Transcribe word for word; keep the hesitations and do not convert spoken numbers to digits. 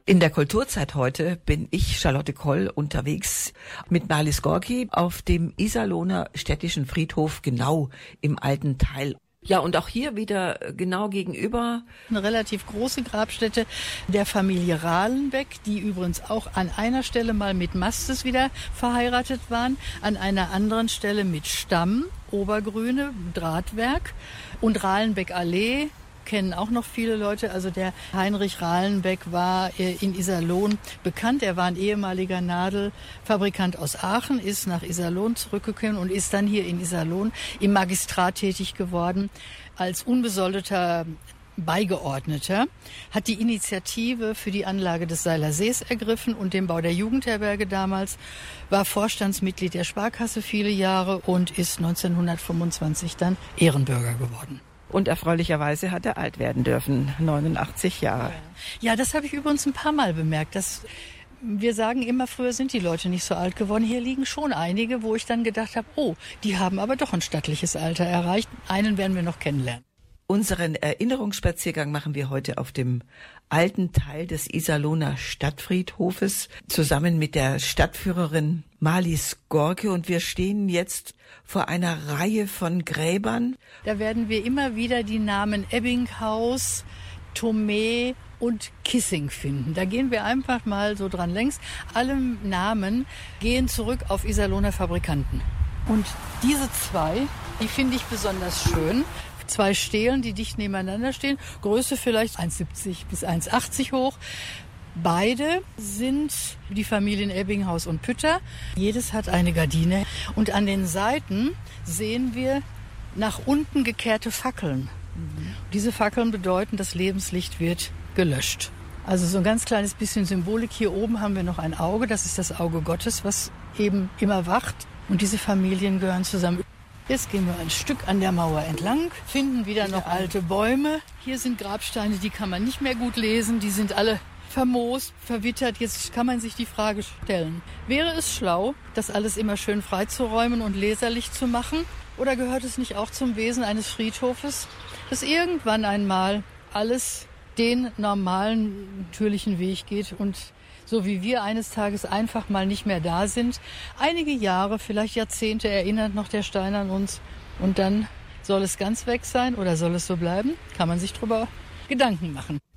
In der Kulturzeit heute bin ich, Charlotte Koll, unterwegs mit Marlies Gorki auf dem Iserlohner städtischen Friedhof, genau im alten Teil. Ja, und auch hier wieder genau gegenüber eine relativ große Grabstätte der Familie Rahlenbeck, die übrigens auch an einer Stelle mal mit Mastes wieder verheiratet waren, an einer anderen Stelle mit Stamm, Obergrüne, Drahtwerk und Rahlenbeck Allee. Kennen auch noch viele Leute. Also der Heinrich Rahlenbeck war in Iserlohn bekannt. Er war ein ehemaliger Nadelfabrikant aus Aachen, ist nach Iserlohn zurückgekommen und ist dann hier in Iserlohn im Magistrat tätig geworden als unbesoldeter Beigeordneter, hat die Initiative für die Anlage des Seiler Sees ergriffen und den Bau der Jugendherberge damals, war Vorstandsmitglied der Sparkasse viele Jahre und ist neunzehnhundertfünfundzwanzig dann Ehrenbürger geworden. Und erfreulicherweise hat er alt werden dürfen, neunundachtzig Jahre. Ja, das habe ich übrigens ein paar Mal bemerkt. Dass wir sagen immer, früher sind die Leute nicht so alt geworden. Hier liegen schon einige, wo ich dann gedacht habe, oh, die haben aber doch ein stattliches Alter erreicht. Einen werden wir noch kennenlernen. Unseren Erinnerungsspaziergang machen wir heute auf dem alten Teil des Iserlohner Stadtfriedhofes zusammen mit der Stadtführerin Marlies Gorki, und wir stehen jetzt vor einer Reihe von Gräbern. Da werden wir immer wieder die Namen Ebbinghaus, Thomé und Kissing finden. Da gehen wir einfach mal so dran längs. Alle Namen gehen zurück auf Iserlohner Fabrikanten. Und diese zwei, die finde ich besonders schön. Zwei Stelen, die dicht nebeneinander stehen. Größe vielleicht eins Komma siebzig bis eins Komma achtzig hoch. Beide sind die Familien Ebbinghaus und Pütter. Jedes hat eine Gardine. Und an den Seiten sehen wir nach unten gekehrte Fackeln. Mhm. Diese Fackeln bedeuten, das Lebenslicht wird gelöscht. Also so ein ganz kleines bisschen Symbolik. Hier oben haben wir noch ein Auge. Das ist das Auge Gottes, was eben immer wacht. Und diese Familien gehören zusammen. Jetzt gehen wir ein Stück an der Mauer entlang, finden wieder noch alte Bäume. Hier sind Grabsteine, die kann man nicht mehr gut lesen. Die sind alle vermoost, verwittert. Jetzt kann man sich die Frage stellen, wäre es schlau, das alles immer schön freizuräumen und leserlich zu machen? Oder gehört es nicht auch zum Wesen eines Friedhofes, dass irgendwann einmal alles den normalen, natürlichen Weg geht und so wie wir eines Tages einfach mal nicht mehr da sind. Einige Jahre, vielleicht Jahrzehnte erinnert noch der Stein an uns. Und dann soll es ganz weg sein oder soll es so bleiben? Kann man sich drüber Gedanken machen.